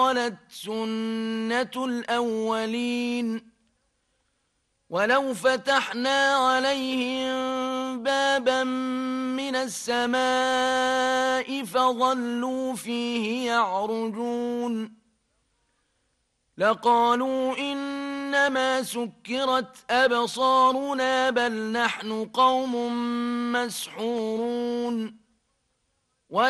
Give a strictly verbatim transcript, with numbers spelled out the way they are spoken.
قالت سنة الأولين ولو فتحنا عليهم بابا من السماء فظلوا فيه يعرجون لقالوا إنما سكرت أبصارنا بل نحن قوم مسحورون